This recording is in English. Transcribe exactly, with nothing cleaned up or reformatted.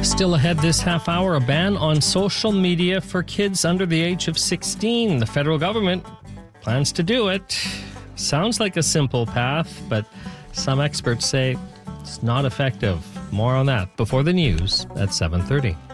Still ahead this half hour, a ban on social media for kids under the age of sixteen. The federal government plans to do it. Sounds like a simple path, but some experts say it's not effective. More on that before the news at seven thirty.